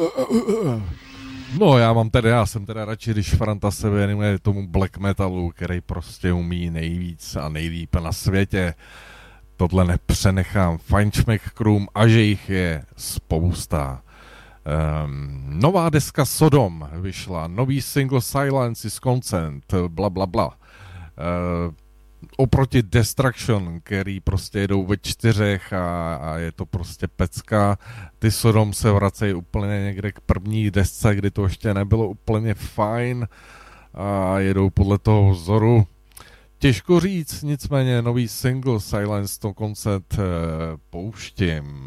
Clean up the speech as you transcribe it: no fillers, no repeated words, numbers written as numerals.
No, já jsem teda radši, když Franta se věnuje tomu black metalu, který prostě umí nejvíc a nejlíp na světě. Tohle nepřenechám fajnšmekkrům a že jich je spousta. Nová deska Sodom vyšla, nový single Silence is Consent, bla bla bla. Oproti Destruction, který prostě jedou ve 4 a je to prostě pecka, ty Sodom se vracejí úplně někde k první desce, kdy to ještě nebylo úplně fajn a jedou podle toho vzoru. Těžko říct, nicméně nový single Silence to Consent pouštím.